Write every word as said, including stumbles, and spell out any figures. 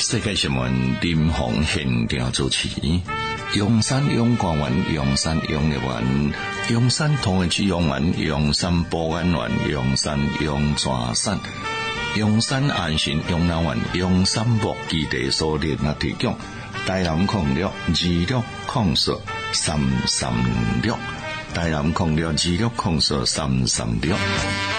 世界新闻林鸿现场主持。阳山阳光园，阳山阳乐园，阳山同源区阳园，阳山保安园，阳山阳泉山，阳山安心养老院，阳山木基地所联合提供。台南控六二六控诉三三六，台南控六二六控诉三三六。